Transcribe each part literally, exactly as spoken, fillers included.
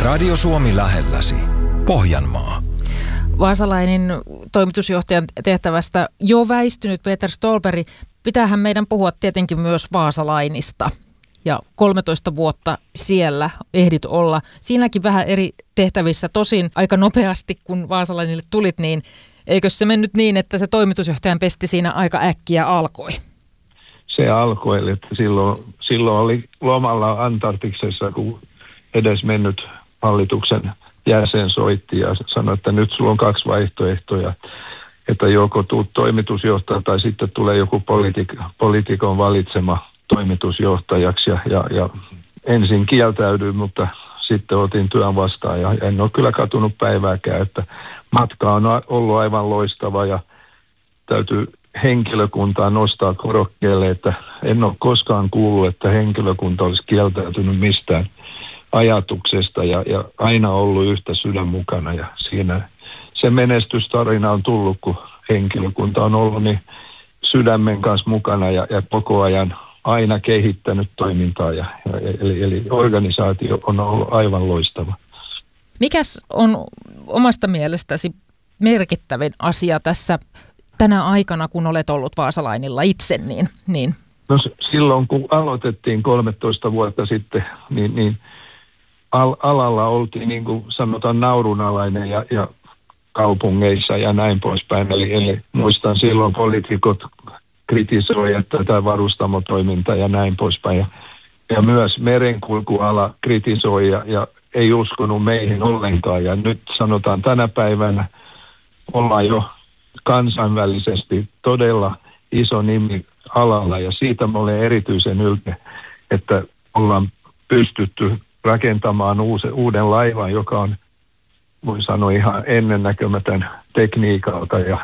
Radio Suomi lähelläsi. Pohjanmaa. Vaasalainen toimitusjohtajan tehtävästä jo väistynyt Peter Ståhlberg. Pitäähän meidän puhua tietenkin myös Vaasalainista. Ja kolmetoista vuotta siellä ehdit olla. Siinäkin vähän eri tehtävissä. Tosin aika nopeasti, kun Vaasalainille tulit, niin eikö se mennyt niin, että se toimitusjohtajan pesti siinä aika äkkiä alkoi? Se alkoi, että silloin, silloin oli lomalla Antarktiksessa, kun edes mennyt hallituksen jäsen soitti ja sanoi, että nyt sulla on kaksi vaihtoehtoja, että joko tuut toimitusjohtaja tai sitten tulee joku poliitik- poliitikon valitsema toimitusjohtajaksi ja, ja, ja ensin kieltäydyin, mutta sitten otin työn vastaan ja en ole kyllä katunut päivääkään, että matka on ollut aivan loistava ja täytyy henkilökuntaa nostaa korokkeelle, että en ole koskaan kuullut, että henkilökunta olisi kieltäytynyt mistään ajatuksesta ja, ja aina ollut yhtä sydän mukana ja siinä se menestystarina on tullut, kun henkilökunta on ollut niin sydämen kanssa mukana ja, ja koko ajan aina kehittänyt toimintaa ja, ja eli, eli organisaatio on ollut aivan loistava. Mikäs on omasta mielestäsi merkittävin asia tässä tänä aikana, kun olet ollut Vaasalainilla itse, niin, niin? No silloin, kun aloitettiin kolmetoista vuotta sitten, niin, niin al- alalla oltiin niin kuin sanotaan naurunalainen ja, ja kaupungeissa ja näin poispäin. Eli, eli muistan silloin poliitikot kritisoivat tätä varustamotoimintaa ja näin poispäin. Ja, ja myös merenkulkuala kritisoi ja, ja ei uskonut meihin ollenkaan. Ja nyt sanotaan tänä päivänä ollaan jo kansainvälisesti todella iso nimi alalla ja siitä mä olen erityisen ylpeä, että ollaan pystytty rakentamaan uusi, uuden laivan, joka on, voi sanoa, ihan ennennäkemätön tekniikalta ja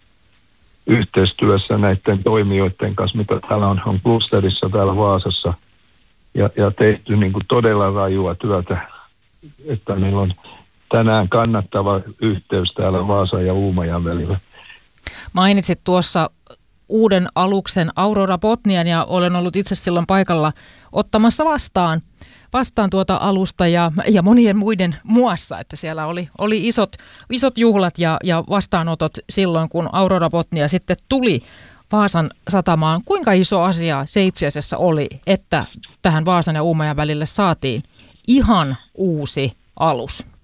yhteistyössä näiden toimijoiden kanssa, mitä täällä on, on klusterissa täällä Vaasassa ja, ja tehty niin kuin todella rajua työtä, että meillä on tänään kannattava yhteys täällä Vaasan ja Uumajan välillä. Mainitsit tuossa uuden aluksen Aurora Botnian ja olen ollut itse silloin paikalla ottamassa vastaan, vastaan tuota alusta ja, ja monien muiden muassa, että siellä oli, oli isot, isot juhlat ja, ja vastaanotot silloin, kun Aurora Botnia sitten tuli Vaasan satamaan. Kuinka iso asia se itse asiassa oli, että tähän Vaasan ja Uumajan välille saatiin ihan uusi alus?